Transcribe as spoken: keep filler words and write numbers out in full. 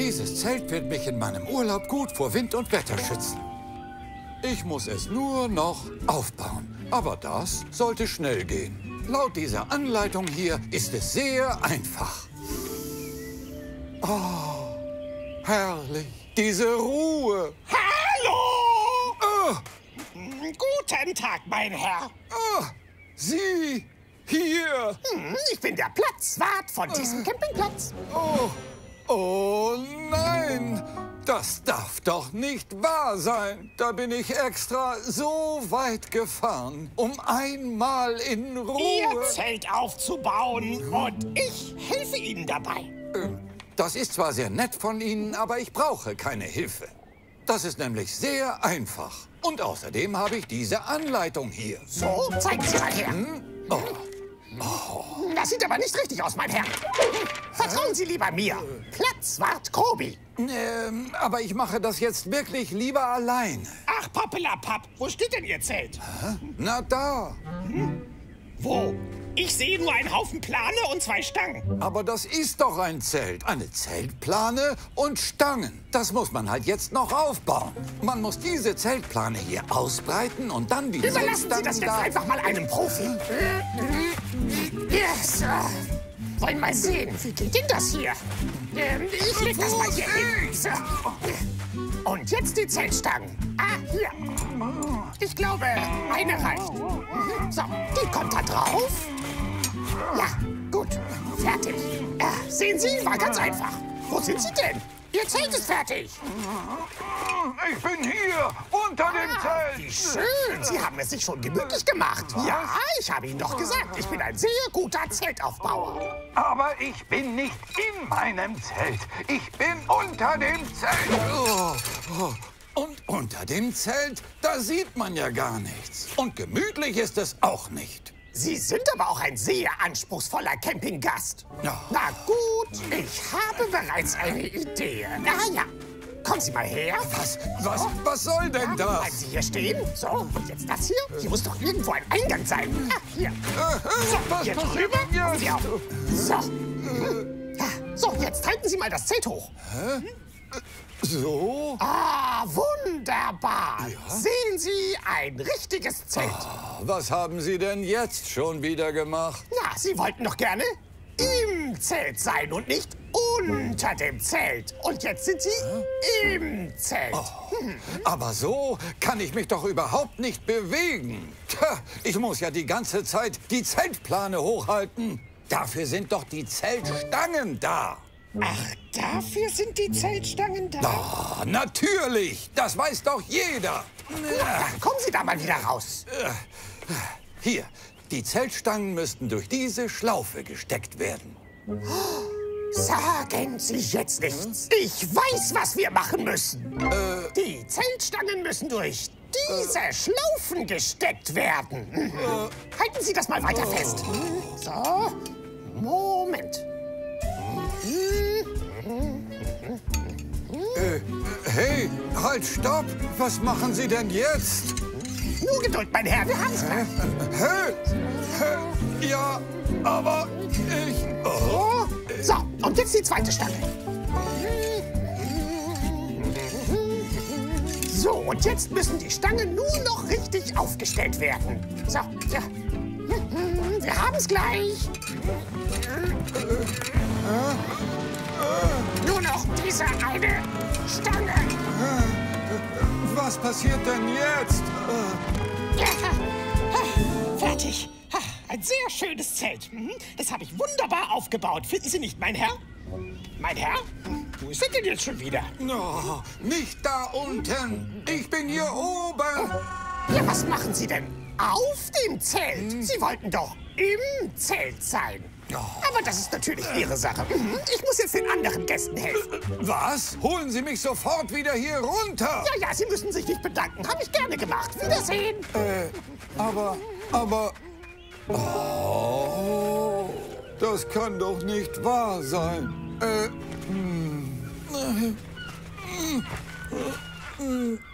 Dieses Zelt wird mich in meinem Urlaub gut vor Wind und Wetter schützen. Ich muss es nur noch aufbauen. Aber das sollte schnell gehen. Laut dieser Anleitung hier ist es sehr einfach. Oh, herrlich. Diese Ruhe. Hallo! Oh, Guten Tag, mein Herr. oh, Sie hier. Hm, ich bin der Platzwart von diesem Campingplatz. Oh, oh nein. Das darf doch nicht wahr sein. Da bin ich extra so weit gefahren, um einmal in Ruhe... Ihr Zelt aufzubauen und ich helfe Ihnen dabei. Das ist zwar sehr nett von Ihnen, aber ich brauche keine Hilfe. Das ist nämlich sehr einfach. Und außerdem habe ich diese Anleitung hier. So, zeigen Sie mal her. Hm? Oh. Das sieht aber nicht richtig aus, mein Herr. Vertrauen Sie lieber mir. Platzwart Grobi. Ähm, aber ich mache das jetzt wirklich lieber alleine. Ach, Pappelapapp, wo steht denn Ihr Zelt? Na da. Wo? Ich sehe nur einen Haufen Plane und zwei Stangen. Aber das ist doch ein Zelt. Eine Zeltplane und Stangen. Das muss man halt jetzt noch aufbauen. Man muss diese Zeltplane hier ausbreiten und dann die Überlassen Sie Zeltstangen das jetzt da... einfach mal einem Profi. Yes. Wollen mal sehen, wie geht denn das hier? Ähm, ich leg das mal hier hin. So. Und jetzt die Zeltstangen. Ah, hier. Ich glaube, eine reicht. So, die kommt da drauf. Ja, gut. Fertig. Äh, sehen Sie, war ganz einfach. Wo sind Sie denn? Ihr Zelt ist fertig. Ich bin hier, unter dem Ah, wie Zelt. schön. Sie haben es sich schon gemütlich gemacht. Ja, ich habe Ihnen doch gesagt, ich bin ein sehr guter Zeltaufbauer. Aber ich bin nicht in meinem Zelt. Ich bin unter dem Zelt. Oh, oh. Und unter dem Zelt, da sieht man ja gar nichts. Und gemütlich ist es auch nicht. Sie sind aber auch ein sehr anspruchsvoller Campinggast. Ja. Na gut, ich habe bereits eine Idee. Ah ja, kommen Sie mal her. Was, was, was soll denn Bleiben das? Sie hier stehen. So, und jetzt das hier. Hier muss doch irgendwo ein Eingang sein. Ah, hier. So, was hier passiert drüber. denn jetzt? Und hier auch. So. Ja, so, jetzt halten Sie mal das Zelt hoch. So? Ah, wunderbar. Sehen Sie, ein richtiges Zelt. Was haben Sie denn jetzt schon wieder gemacht? Ja, Sie wollten doch gerne im Zelt sein und nicht unter dem Zelt. Und jetzt sind Sie im Zelt. Aber so kann ich mich doch überhaupt nicht bewegen. Tja, ich muss ja die ganze Zeit die Zeltplane hochhalten. Dafür sind doch die Zeltstangen da. Ach, dafür sind die Zeltstangen da. Ah, natürlich, das weiß doch jeder. Ja, kommen Sie da mal wieder raus. Hier, die Zeltstangen müssten durch diese Schlaufe gesteckt werden. Sagen Sie jetzt nichts. Ich weiß, was wir machen müssen. Äh, Die Zeltstangen müssen durch diese Schlaufen gesteckt werden. Mhm. Halten Sie das mal weiter fest. So, Moment. äh, hey, halt, stopp! Was machen Sie denn jetzt? Nur Geduld, mein Herr, wir haben es gleich. Hä? Hä? Ja, aber ich... Oh. So, und jetzt die zweite Stange. So, und jetzt müssen die Stangen nur noch richtig aufgestellt werden. So, ja. Wir haben es gleich. Nur noch diese eine Stange. Was passiert denn jetzt? Ja. Fertig. Ein sehr schönes Zelt. Mhm. Das habe ich wunderbar aufgebaut. Finden Sie nicht, mein Herr? Mein Herr? Wo ist er denn jetzt schon wieder? Oh, nicht da unten. Ich bin hier oben. Ja, was machen Sie denn auf dem Zelt? Sie wollten doch im Zelt sein. Aber das ist natürlich Ihre Sache. Mhm. Ich muss jetzt den anderen Gästen helfen. Was? Holen Sie mich sofort wieder hier runter. Ja, ja, Sie müssen sich nicht bedanken. Habe ich gerne gemacht. Wiedersehen. Äh, aber, aber... Oh, das kann doch nicht wahr sein. Äh, hm, äh, hm, äh,